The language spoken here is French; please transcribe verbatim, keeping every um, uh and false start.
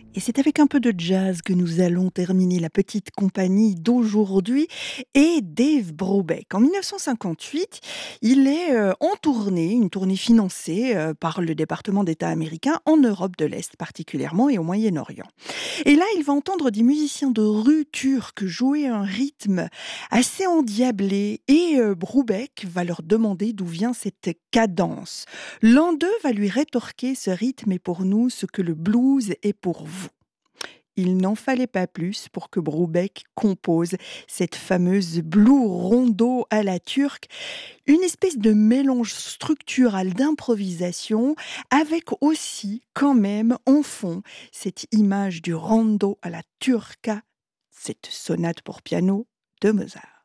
Et c'est avec un peu de jazz que nous allons terminer la petite compagnie d'aujourd'hui et Dave Brubeck. En mille neuf cent cinquante-huit, il est euh, en tournée, une tournée financée euh, par le département d'État américain en Europe de l'Est particulièrement et au Moyen-Orient. Et là, il va entendre des musiciens de rue turcs jouer un rythme assez endiablé et euh, Brubeck va leur demander d'où vient cette cadence. L'un d'eux va lui rétorquer: ce rythme est pour nous ce que le blues est pour vous. Il n'en fallait pas plus pour que Brubeck compose cette fameuse Blue Rondo à la turque, une espèce de mélange structural d'improvisation avec aussi quand même en fond cette image du rondo à la turca, cette sonate pour piano de Mozart.